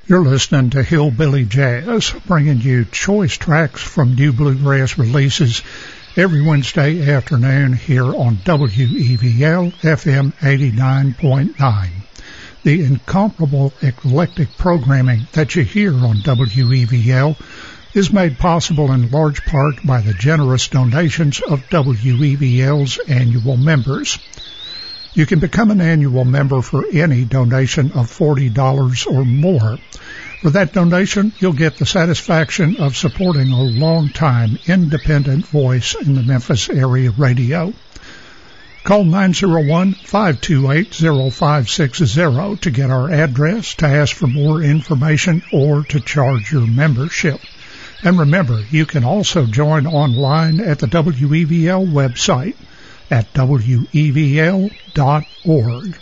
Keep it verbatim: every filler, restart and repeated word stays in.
You're listening to Hillbilly Jazz, bringing you choice tracks from new bluegrass releases every Wednesday afternoon here on W E V L F M eighty-nine point nine. The incomparable eclectic programming that you hear on W E V L is made possible in large part by the generous donations of W E V L's annual members. You can become an annual member for any donation of forty dollars or more. For that donation, you'll get the satisfaction of supporting a long-time independent voice in the Memphis area radio. Call nine oh one, five two eight, oh five six oh to get our address, to ask for more information, or to charge your membership. And remember, you can also join online at the W E V L website at W E V L dot org.